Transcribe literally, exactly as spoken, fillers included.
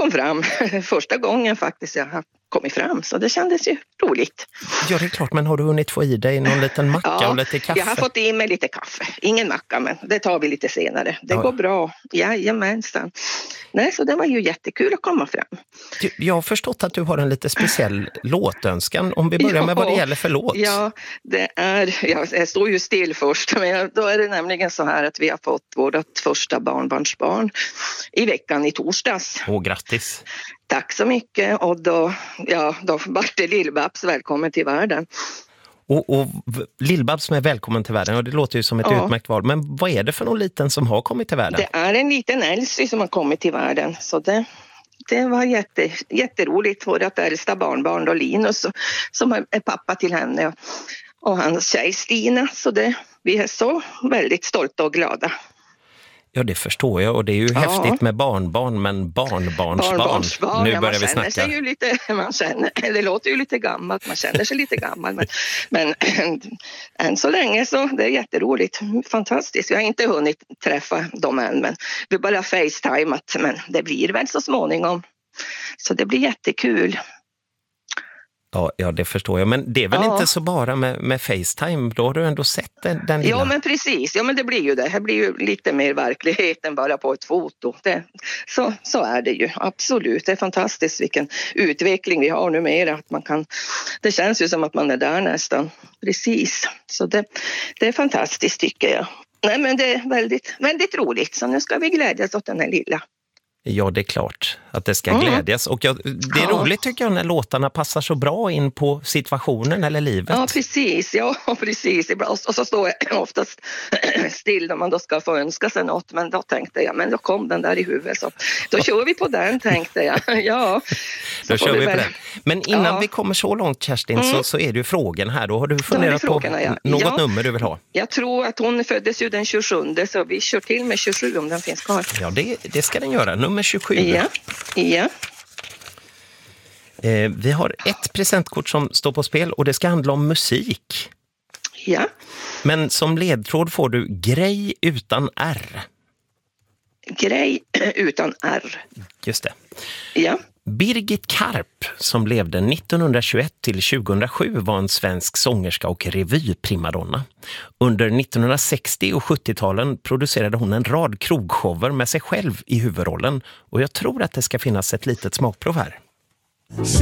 kom fram. Första gången faktiskt jag har kommit fram, så det kändes ju roligt. Ja, det är klart, men har du hunnit få i dig någon liten macka ja, och lite kaffe? Jag har fått i mig lite kaffe. Ingen macka, men det tar vi lite senare. Det ja. går bra. Jajamensan. Nej, så det var ju jättekul att komma fram. Du, jag har förstått att du har en lite speciell låtönskan. Om vi börjar ja, med vad det gäller för låt. Ja, det är, jag står ju still först, men då är det nämligen så här att vi har fått vårt första barnbarnsbarn i veckan i torsdags. Åh, grattis! Tack så mycket, och då, ja, då vart det Lill-Babs välkommen till världen. Och, och Lill-Babs som är välkommen till världen, och det låter ju som ett ja. utmärkt val. Men vad är det för någon liten som har kommit till världen? Det är en liten Elsie som har kommit till världen, så det, det var jätte, jätteroligt. Vårt äldsta barnbarn då, Linus, som är pappa till henne, och, och hans tjej Stina. Så det, vi är så väldigt stolta och glada. Ja, det förstår jag, och det är ju ja. häftigt med barnbarn, men barnbarnsbarn. barnbarnsbarn nu ja, börjar vi snacka. Sig ju lite, man känner, det låter ju lite gammalt, man känner sig lite gammal, men, men än så länge så det är jätteroligt, fantastiskt. Jag har inte hunnit träffa dem än, men vi bara facetimat, men det blir väl så småningom. Så det blir jättekul. Ja, ja, det förstår jag. Men det är väl ja. inte så bara med, med FaceTime. Då har du ändå sett den, den lilla... Ja, men precis. Ja, men det blir ju det. Det blir ju lite mer verklighet än bara på ett foto. Det, så, så är det ju. Absolut. Det är fantastiskt vilken utveckling vi har numera. Att man kan, det känns ju som att man är där nästan. Precis. Så det, det är fantastiskt tycker jag. Nej, men det är väldigt, väldigt roligt. Så nu ska vi glädjas åt den här lilla. Ja, det är klart att det ska mm. glädjas. Och jag, det är ja. roligt tycker jag när låtarna passar så bra in på situationen eller livet. Ja, precis. Ja, precis. Och så står jag oftast still när man då ska få önska sig något. Men då tänkte jag, men då kom den där i huvudet. Så då kör vi på den, tänkte jag. Ja, då kör vi, vi på den. Men innan ja. vi kommer så långt, Kerstin, mm. så, så är det ju frågan här. Då har du funderat frågorna, på ja. något ja. nummer du vill ha? Jag tror att hon föddes ju den tjugosjunde, så vi kör till med tjugosju om den finns kvar. Ja, det, det ska den göra. Nummer tjugosju. Ja, ja. Eh, vi har ett presentkort som står på spel och det ska handla om musik. Ja. Men som ledtråd får du grej utan R. Grej utan R. Just det. Ja. Birgit Karp, som levde nittonhundratjugoett till tjugohundrasju, var en svensk sångerska och revyprimadonna. Under nittonhundrasextio- och sjuttio-talen producerade hon en rad krogshower med sig själv i huvudrollen, och jag tror att det ska finnas ett litet smakprov här.